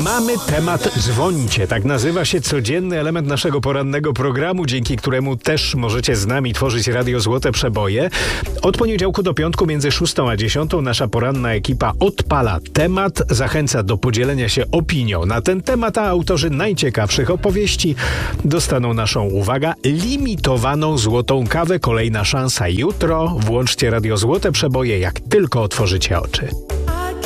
Mamy temat dzwońcie. Tak nazywa się codzienny element naszego porannego programu, dzięki któremu też możecie z nami tworzyć Radio Złote Przeboje. Od poniedziałku do piątku między 6 a 10 nasza poranna ekipa odpala temat, zachęca do podzielenia się opinią na ten temat, a autorzy najciekawszych opowieści dostaną naszą, uwaga, limitowaną złotą kawę. Kolejna szansa jutro. Włączcie Radio Złote Przeboje, jak tylko otworzycie oczy.